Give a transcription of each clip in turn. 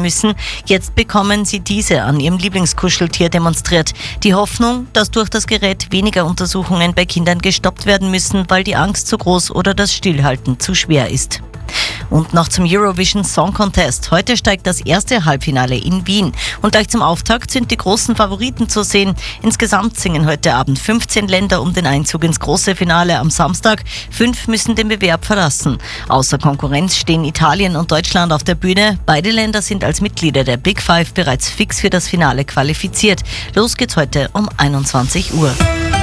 werden müssen. Jetzt bekommen sie diese an ihrem Lieblingskuscheltier demonstriert. Die Hoffnung, dass durch das Gerät weniger Untersuchungen bei Kindern gestoppt werden müssen, weil die Angst zu groß oder das Stillhalten zu schwer ist. Und noch zum Eurovision Song Contest. Heute steigt das erste Halbfinale in Wien. Und gleich zum Auftakt sind die großen Favoriten zu sehen. Insgesamt singen heute Abend 15 Länder um den Einzug ins große Finale am Samstag. 5 müssen den Bewerb verlassen. Außer Konkurrenz stehen Italien und Deutschland auf der Bühne. Beide Länder sind als Mitglieder der Big Five bereits fix für das Finale qualifiziert. Los geht's heute um 21 Uhr.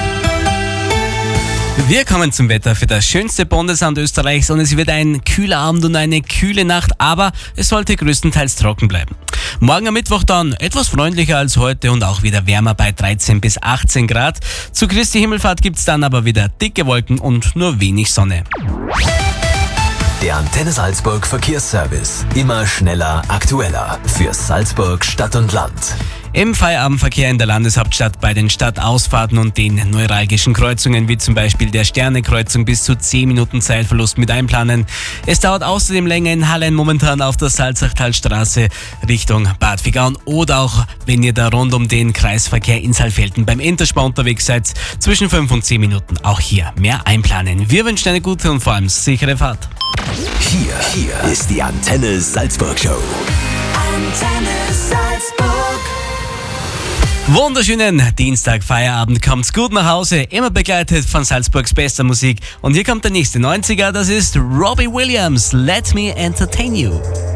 Wir kommen zum Wetter für das schönste Bundesland Österreichs und es wird ein kühler Abend und eine kühle Nacht, aber es sollte größtenteils trocken bleiben. Morgen am Mittwoch dann etwas freundlicher als heute und auch wieder wärmer bei 13 bis 18 Grad. Zu Christi Himmelfahrt gibt's dann aber wieder dicke Wolken und nur wenig Sonne. Der Antenne Salzburg Verkehrsservice. Immer schneller, aktueller. Für Salzburg Stadt und Land. Im Feierabendverkehr in der Landeshauptstadt bei den Stadtausfahrten und den neuralgischen Kreuzungen, wie zum Beispiel der Sterne-Kreuzung, bis zu 10 Minuten Zeitverlust mit einplanen. Es dauert außerdem länger in Hallein momentan auf der Salzachtalstraße Richtung Bad Vigaun oder auch, wenn ihr da rund um den Kreisverkehr in Saalfelden beim Interspar unterwegs seid, zwischen 5 und 10 Minuten. Auch hier mehr einplanen. Wir wünschen eine gute und vor allem sichere Fahrt. Hier ist die Antenne Salzburg Show. Antenne Salzburg. Wunderschönen Dienstag, Feierabend, kommt's gut nach Hause, immer begleitet von Salzburgs bester Musik. Und hier kommt der nächste 90er, das ist Robbie Williams, Let Me Entertain You.